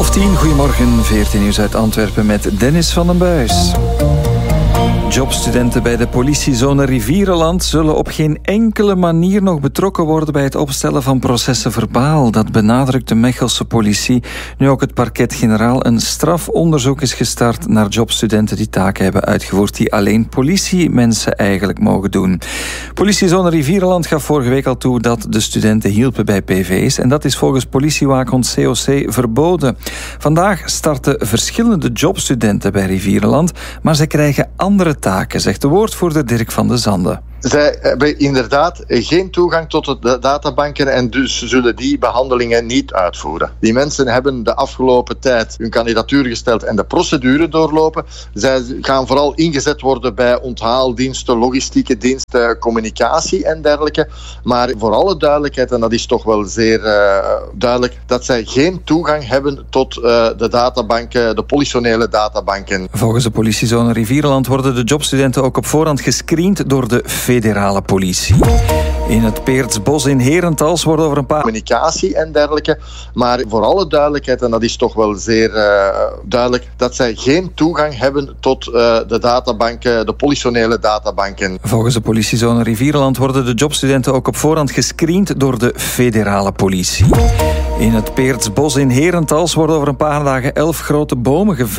11:30, goedemorgen, 14 nieuws uit Antwerpen met Dennis van den Buis. Jobstudenten bij de politiezone Rivierenland zullen op geen enkele manier nog betrokken worden bij het opstellen van processen-verbaal. Dat benadrukt de Mechelse politie. Nu ook het parquet-generaal een strafonderzoek is gestart naar jobstudenten die taken hebben uitgevoerd die alleen politiemensen eigenlijk mogen doen. Politiezone Rivierenland gaf vorige week al toe dat de studenten hielpen bij PV's en dat is volgens politiewaakhond COC verboden. Vandaag starten verschillende jobstudenten bij Rivierenland, maar ze krijgen andere taken, zegt de woordvoerder Dirk van de Zande. Zij hebben inderdaad geen toegang tot de databanken en dus zullen die behandelingen niet uitvoeren. Die mensen hebben de afgelopen tijd hun kandidatuur gesteld en de procedure doorlopen. Zij gaan vooral ingezet worden bij onthaaldiensten, logistieke diensten, communicatie en dergelijke. Maar voor alle duidelijkheid, en dat is toch wel zeer duidelijk, dat zij geen toegang hebben tot de databanken, de politionele databanken. Volgens de politiezone Rivierenland worden de jobstudenten ook op voorhand gescreend door de federale politie. In het Peertsbos in Herentals wordt over een paar... communicatie en dergelijke. Maar voor alle duidelijkheid, en dat is toch wel zeer duidelijk, dat zij geen toegang hebben tot de databanken, de politionele databanken. Volgens de politiezone Rivierenland worden de jobstudenten ook op voorhand gescreend door de federale politie. In het Peertsbos in Herentals worden over een paar dagen 11 grote bomen geveld.